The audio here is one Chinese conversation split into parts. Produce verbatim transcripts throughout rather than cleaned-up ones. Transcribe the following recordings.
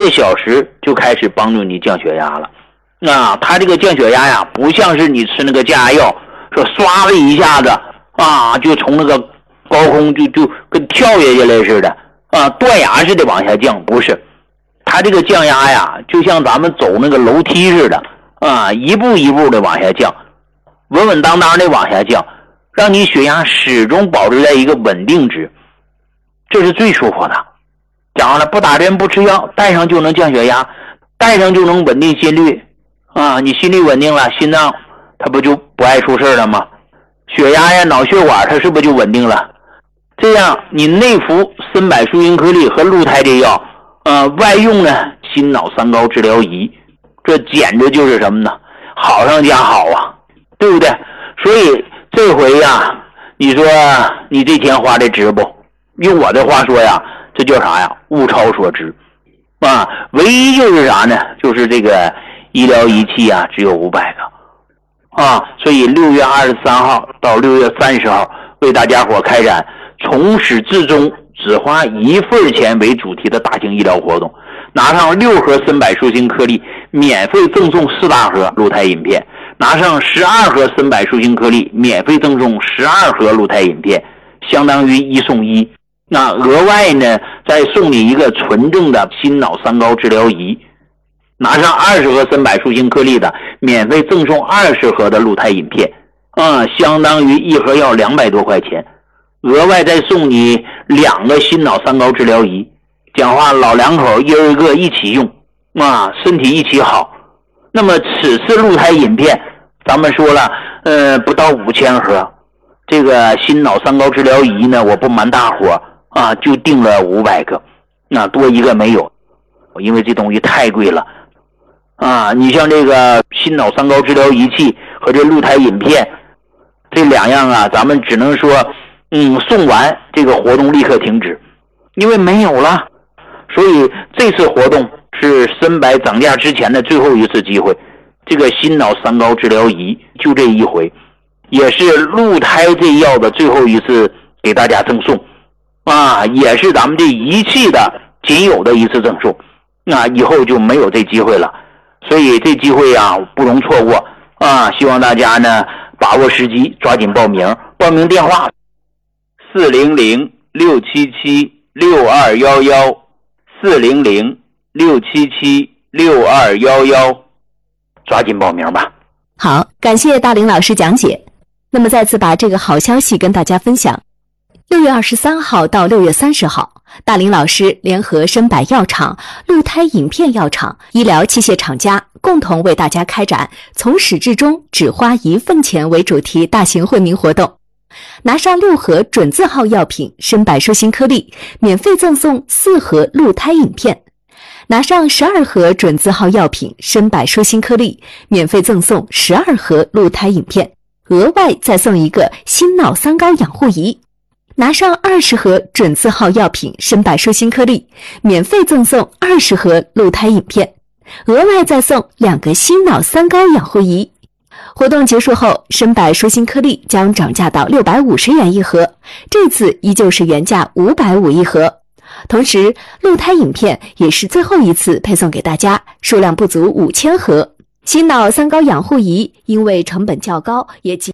个小时就开始帮助你降血压了。啊，它这个降血压呀，不像是你吃那个降压药，说唰的一下子啊，就从那个高空就就跟跳下去了似的啊，断崖似的往下降，不是。它这个降压呀，就像咱们走那个楼梯似的啊，一步一步的往下降，稳稳当当的往下降，让你血压始终保持在一个稳定值，这是最舒服的。讲了，不打针不吃药，戴上就能降血压，戴上就能稳定心率啊！你心率稳定了，心脏它不就不爱出事了吗？血压呀、脑血管它是不是就稳定了？这样你内服参柏舒心颗粒和鹿胎这药，呃，外用呢心脑三高治疗仪，这简直就是什么呢？好上加好啊，对不对？所以这回呀，你说你这钱花的值不？用我的话说呀，这叫啥呀？物超所值啊！唯一就是啥呢？就是这个医疗仪器啊，只有五百个啊！所以六月二十三号到六月三十号，为大家伙开展从始至终只花一份钱为主题的大型医疗活动，拿上六盒参柏舒心颗粒，免费赠送四大盒鹿胎饮片；拿上十二盒参柏舒心颗粒，免费赠送十二盒鹿胎饮片，相当于一送一。那额外呢，再送你一个纯正的心脑三高治疗仪，拿上二十盒参柏舒心颗粒的，免费赠送二十盒的鹿胎饮片，啊、嗯，相当于一盒要两百多块钱。额外再送你两个心脑三高治疗仪，讲话老两口一人一个一起用，啊，身体一起好。那么此次鹿胎饮片，咱们说了，呃，不到五千盒。这个心脑三高治疗仪呢，我不瞒大伙啊，就订了五百个，那多一个没有，因为这东西太贵了啊！你像这个心脑三高治疗仪器和这鹿胎饮片这两样啊，咱们只能说，嗯，送完这个活动立刻停止，因为没有了。所以这次活动是参柏涨价之前的最后一次机会，这个心脑三高治疗仪就这一回，也是鹿胎这药的最后一次给大家赠送。啊，也是咱们这仪器的仅有的一次赠送，那以后就没有这机会了，所以这机会啊不容错过啊！希望大家呢把握时机，抓紧报名。报名电话四零零六七七六二幺幺，四零零六七七六二幺幺，抓紧报名吧。 好，感谢大林老师讲解。那么再次把这个好消息跟大家分享。六月二十三号到六月三十号，大林老师联合参柏药厂、鹿胎饮片药厂、医疗器械厂家共同为大家开展从始至终只花一份钱为主题大型惠民活动。拿上六盒准字号药品参柏舒心颗粒，免费赠送四盒鹿胎饮片；拿上十二盒准字号药品参柏舒心颗粒，免费赠送十二盒鹿胎饮片，额外再送一个心脑三高养护仪。拿上二十盒准字号药品参柏舒心颗粒，免费赠送二十盒鹿胎饮片，额外再送两个心脑三高养护仪。活动结束后，参柏舒心颗粒将涨价到六百五十元一盒，这次依旧是原价五百五一盒。同时，鹿胎饮片也是最后一次配送给大家，数量不足五千盒。心脑三高养护仪因为成本较高，也仅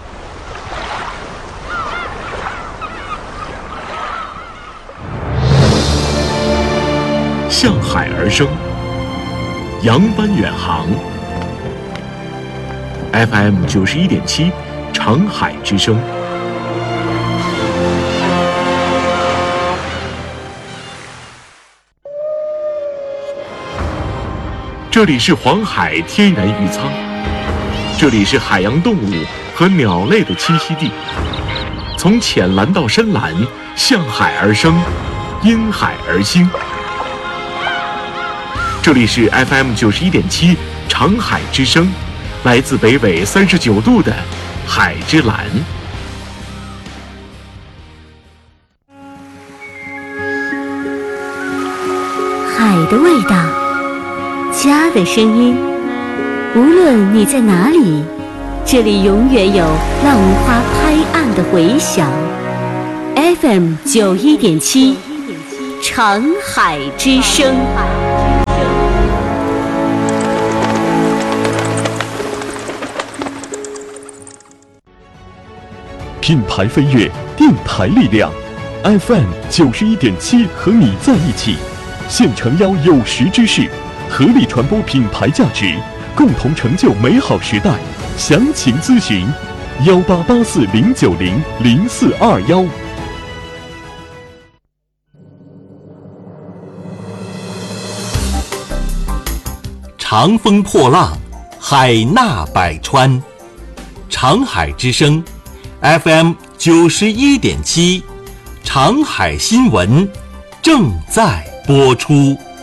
向海而生，扬帆远航。F M 九十一点七，长海之声。这里是黄海天然渔仓，这里是海洋动物和鸟类的栖息地。从浅蓝到深蓝，向海而生，因海而兴。这里是 F M 九十一点七长海之声，来自北纬三十九度的海之蓝。 海的味道，家的声音，无论你在哪里，这里永远有浪花拍岸的回响。F M 九一点七长海之声。 品牌飞跃，电台力量 F M 九十一点七和你在一起，现诚邀有识之士，合力传播品牌价值，共同成就美好时代。详情咨询幺八八四零九零零四二幺。 长风破浪，海纳百川，长海之声 F M 九十一点七，长海新闻正在播出。